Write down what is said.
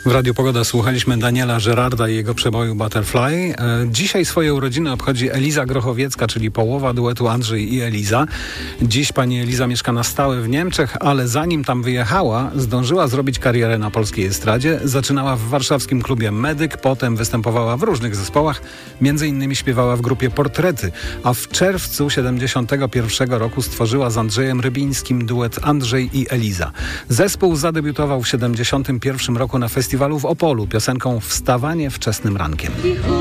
W Radiu Pogoda słuchaliśmy Daniela Gerarda i jego przeboju Butterfly. Dzisiaj swoje urodziny obchodzi Eliza Grochowiecka, czyli połowa duetu Andrzej i Eliza. Dziś pani Eliza mieszka na stałe w Niemczech, ale zanim tam wyjechała, zdążyła zrobić karierę na polskiej estradzie. Zaczynała w warszawskim klubie Medyk, potem występowała w różnych zespołach, między innymi śpiewała w grupie Portrety, a w czerwcu 1971 roku stworzyła z Andrzejem Rybińskim duet Andrzej i Eliza. Zespół zadebiutował w 1971 roku na festiwalu w Opolu piosenką Wstawanie wczesnym rankiem.